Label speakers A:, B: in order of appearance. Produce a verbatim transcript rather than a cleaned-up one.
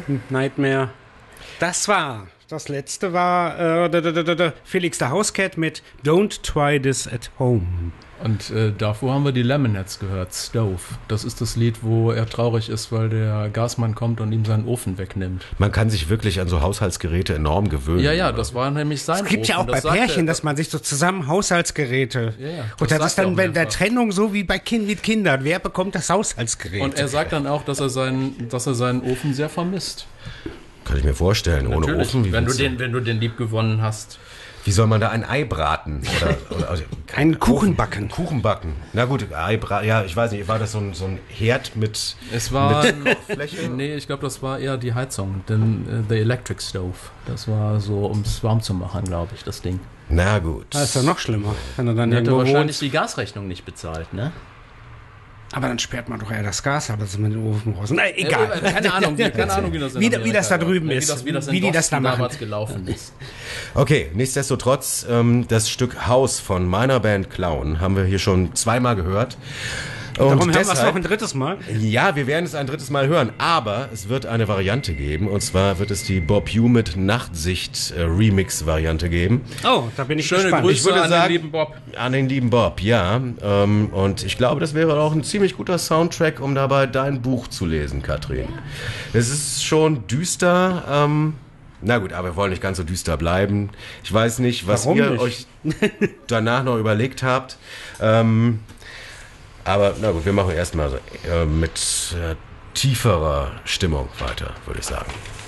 A: Nightmare. Das war, das letzte war äh, d- d- d- d- Felix the Housecat mit Don't Try This at Home.
B: Und äh, davor haben wir die Lemonheads gehört, Stove. Das ist das Lied, wo er traurig ist, weil der Gasmann kommt und ihm seinen Ofen wegnimmt.
C: Man kann sich wirklich an so Haushaltsgeräte enorm gewöhnen.
B: Ja, ja, das war nämlich sein Ofen.
A: Es gibt ja auch bei
B: das
A: Pärchen,
B: er,
A: dass man sich so zusammen Haushaltsgeräte...
B: Ja, ja,
A: und
B: das
A: das ist
B: sagt er
A: dann
B: auch
A: bei der
B: mehrfach.
A: Trennung so wie bei kind mit Kindern. Wer bekommt das Haushaltsgerät?
B: Und er sagt dann auch, dass er seinen, dass er seinen Ofen sehr vermisst.
C: Kann ich mir vorstellen, ohne
B: Natürlich,
C: Ofen. Wie,
B: wenn, du
C: willst du-
B: den, wenn du den lieb gewonnen hast.
C: wie soll man da ein Ei braten? Oder, oder, also,
A: Einen Kuchen backen.
C: Kuchen backen. Na gut, Ei braten. Ja, ich weiß nicht, war das so ein, so ein Herd mit...
B: Es war...
C: mit Fläche?
B: Nee, ich glaube, das war eher die Heizung. Denn äh, The Electric Stove. Das war so, um es warm zu machen, glaube ich, das Ding.
C: Na gut.
A: Das ist ja noch schlimmer, wenn du dann
B: Er hatte
A: irgendwo
B: wahrscheinlich
A: wohnst.
B: die Gasrechnung nicht bezahlt, ne?
A: Aber dann sperrt man doch eher das Gas, aber das mit dem Ofen raus. Na, egal.
B: Äh, keine Ahnung, wie, keine Ahnung, wie das in
A: Wie-
B: Amerika
A: wie das da drüben
B: läuft.
A: ist.
B: Wie das, wie das in
A: Wie die das da
B: Boston
A: machen.
B: damals gelaufen ist.
C: Okay, nichtsdestotrotz, ähm, das Stück Haus von meiner Band Clown haben wir hier schon zweimal gehört. Und
A: Darum hören wir es noch
C: deshalb,
A: ein drittes Mal.
C: ja, wir werden es ein drittes Mal hören, aber es wird eine Variante geben. Und zwar wird es die Bob Hewitt Nachtsicht äh, Remix-Variante geben.
A: Oh, da bin ich
B: Schöne
A: gespannt.
B: Grüße
C: Ich würde
B: an
C: sagen-
B: den lieben Bob.
C: An den lieben Bob, ja. Ähm, und ich glaube, das wäre auch ein ziemlich guter Soundtrack, um dabei dein Buch zu lesen, Katrin. Es ist schon düster. Ähm, na gut, aber wir wollen nicht ganz so düster bleiben. Ich weiß nicht, was
A: Warum
C: ihr
A: nicht?
C: euch danach noch überlegt habt. Ähm, aber na gut, wir machen erstmal äh, mit äh, tieferer Stimmung weiter, würde ich sagen.